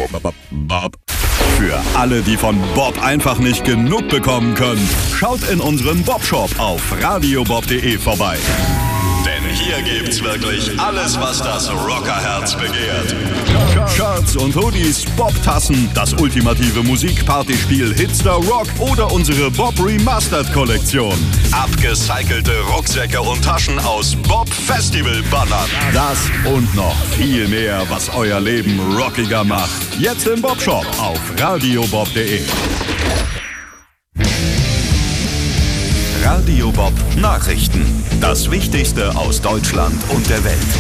Bob. Für alle, die von Bob einfach nicht genug bekommen können, schaut in unserem Bob-Shop auf radiobob.de vorbei. Denn hier gibt's wirklich alles, was das Rockerherz begehrt. Shirts und Hoodies, Bob-Tassen, das ultimative Musikpartyspiel Hitster Rock oder unsere Bob Remastered-Kollektion. Abgecycelte Rucksäcke und Taschen aus Bob-Festival-Bannern. Das und noch viel mehr, was euer Leben rockiger macht. Jetzt im Bob-Shop auf radiobob.de. Radio Bob Nachrichten. Das Wichtigste aus Deutschland und der Welt.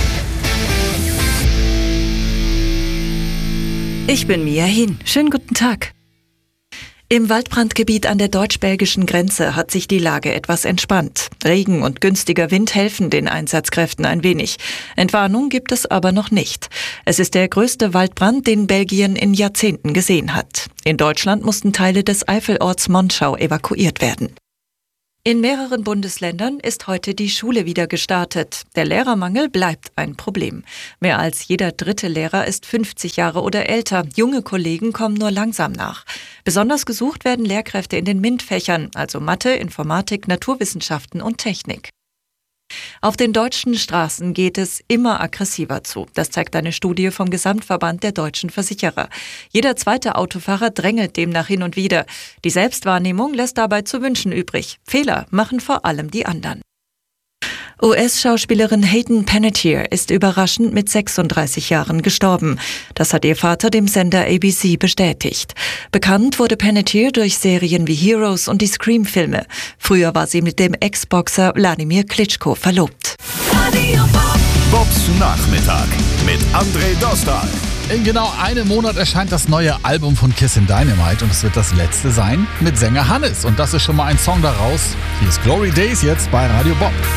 Ich bin Mia Hin. Schönen guten Tag. Im Waldbrandgebiet an der deutsch-belgischen Grenze hat sich die Lage etwas entspannt. Regen und günstiger Wind helfen den Einsatzkräften ein wenig. Entwarnung gibt es aber noch nicht. Es ist der größte Waldbrand, den Belgien in Jahrzehnten gesehen hat. In Deutschland mussten Teile des Eifelorts Monschau evakuiert werden. In mehreren Bundesländern ist heute die Schule wieder gestartet. Der Lehrermangel bleibt ein Problem. Mehr als jeder dritte Lehrer ist 50 Jahre oder älter. Junge Kollegen kommen nur langsam nach. Besonders gesucht werden Lehrkräfte in den MINT-Fächern, also Mathe, Informatik, Naturwissenschaften und Technik. Auf den deutschen Straßen geht es immer aggressiver zu. Das zeigt eine Studie vom Gesamtverband der deutschen Versicherer. Jeder zweite Autofahrer drängelt demnach hin und wieder. Die Selbstwahrnehmung lässt dabei zu wünschen übrig. Fehler machen vor allem die anderen. US-Schauspielerin Hayden Panettiere ist überraschend mit 36 Jahren gestorben. Das hat ihr Vater dem Sender ABC bestätigt. Bekannt wurde Panettiere durch Serien wie Heroes und die Scream-Filme. Früher war sie mit dem Ex-Boxer Wladimir Klitschko verlobt. Bobs Nachmittag mit André Dostal. In genau einem Monat erscheint das neue Album von Kissin' Dynamite und es wird das letzte sein mit Sänger Hannes. Und das ist schon mal ein Song daraus. Hier ist Glory Days jetzt bei Radio Bob.